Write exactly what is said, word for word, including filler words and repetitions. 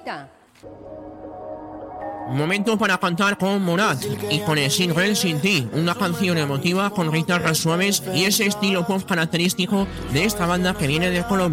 Rita. Momento para cantar con Morat y con el single Sin Ti, una canción emotiva con guitarras suaves y ese estilo pop característico de esta banda que viene de Colombia.